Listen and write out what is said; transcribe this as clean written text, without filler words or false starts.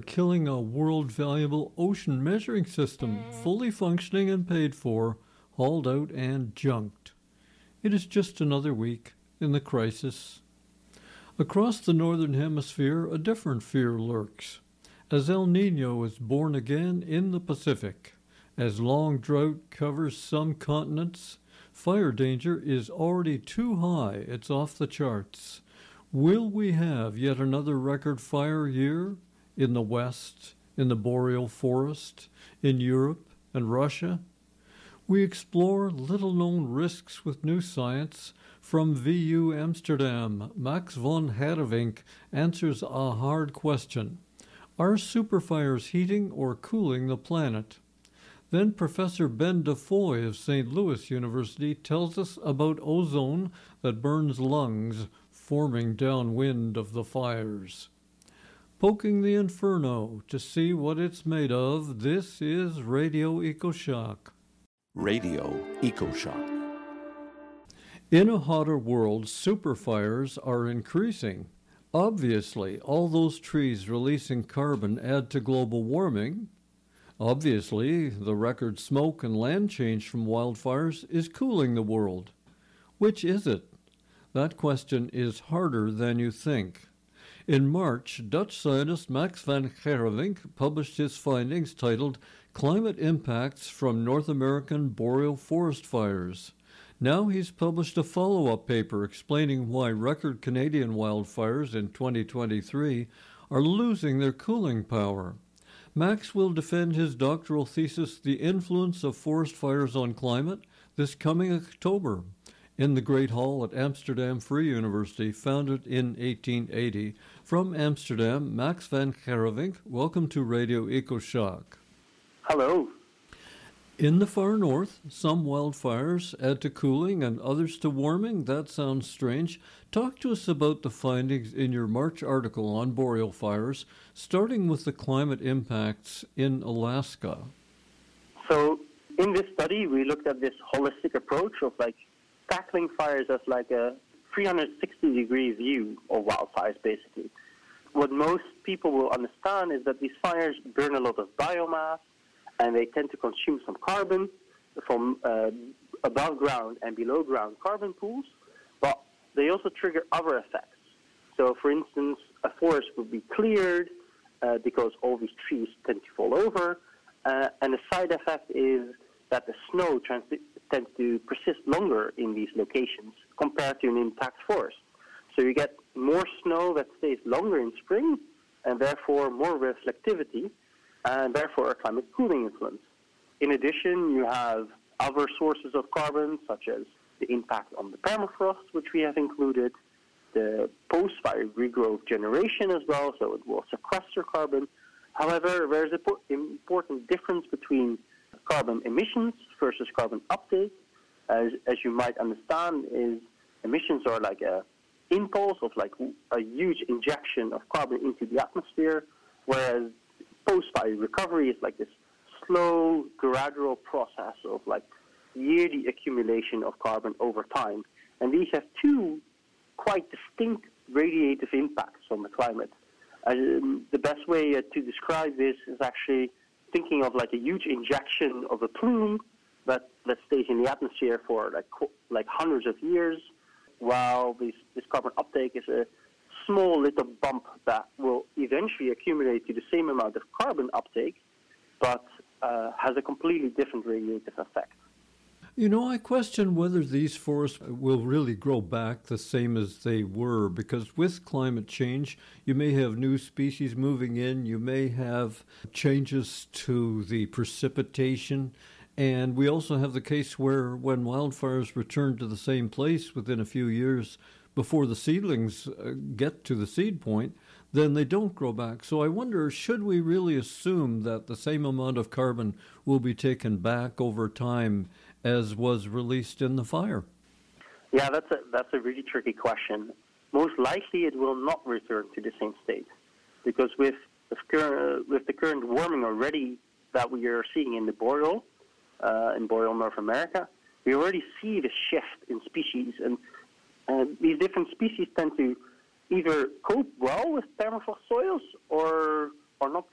killing a world-valuable ocean measuring system, fully functioning and paid for, hauled out and junked. It is just another week in the crisis. Across the northern hemisphere, a different fear lurks, as El Niño is born again in the Pacific. As long drought covers some continents, fire danger is already too high, it's off the charts. Will we have yet another record fire year in the West, in the boreal forest, in Europe and Russia? We explore little-known risks with new science. From VU Amsterdam, Max von Herrewinck answers a hard question. Are superfires heating or cooling the planet? Then Professor Ben Defoy of St. Louis University tells us about ozone that burns lungs, forming downwind of the fires. Poking the inferno to see what it's made of, this is Radio EcoShock. Radio EcoShock. In a hotter world, superfires are increasing. Obviously, all those trees releasing carbon add to global warming. Obviously, the record smoke and land change from wildfires is cooling the world. Which is it? That question is harder than you think. In March, Dutch scientist Max van Herrewinck published his findings titled Climate Impacts from North American Boreal Forest Fires. Now he's published a follow-up paper explaining why record Canadian wildfires in 2023 are losing their cooling power. Max will defend his doctoral thesis, The Influence of Forest Fires on Climate, this coming October in the Great Hall at Amsterdam Free University, founded in 1880. From Amsterdam, Max van Herrewinck, welcome to Radio EcoShock. Hello. In the far north, some wildfires add to cooling and others to warming. That sounds strange. Talk to us about the findings in your March article on boreal fires, starting with the climate impacts in Alaska. So in this study, we looked at this holistic approach of tackling fires as a 360-degree view of wildfires, basically. What most people will understand is that these fires burn a lot of biomass, and they tend to consume some carbon from above ground and below ground carbon pools, but they also trigger other effects. So, for instance, a forest would be cleared because all these trees tend to fall over, and the side effect is that the snow tends to persist longer in these locations compared to an intact forest. So you get more snow that stays longer in spring, and therefore more reflectivity, and therefore a climate cooling influence. In addition, you have other sources of carbon, such as the impact on the permafrost, which we have included, the post-fire regrowth generation as well, so it will sequester carbon. However, there's an important difference between carbon emissions versus carbon uptake. As you might understand, is emissions are like a impulse of a huge injection of carbon into the atmosphere, whereas post-fire recovery is this slow, gradual process of yearly accumulation of carbon over time. And these have two quite distinct radiative impacts on the climate. The best way to describe this is actually thinking of a huge injection of a plume that stays in the atmosphere for hundreds of years, while this carbon uptake is a small little bump that will eventually accumulate to the same amount of carbon uptake, but has a completely different radiative effect. You know, I question whether these forests will really grow back the same as they were, because with climate change, you may have new species moving in, you may have changes to the precipitation, and we also have the case where when wildfires return to the same place within a few years before the seedlings get to the seed point, then they don't grow back. So I wonder, should we really assume that the same amount of carbon will be taken back over time as was released in the fire? Yeah, that's a really tricky question. Most likely it will not return to the same state, because with the current warming already that we are seeing in boreal North America, we already see the shift in species, and these different species tend to either cope well with permafrost soils or not